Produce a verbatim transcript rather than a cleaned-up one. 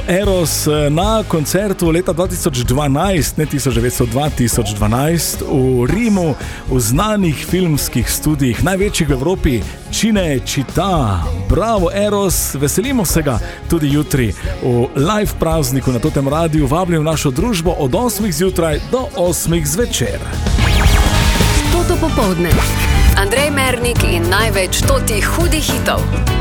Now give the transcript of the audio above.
Eros na koncertu leta dva tisoč dvanajst, ne tisoč devetsto, dva tisoč dvanajst v Rimu, v znanih filmskih studijih, največjih v Evropi, Cinecittà. Bravo Eros, veselimo se ga tudi jutri v live prazniku na Totem Radiu. Vabim v našo družbo od osmih zjutraj do osmih zvečer. Toto popoldne. Andrej Mernik in največ totih hudih hitov.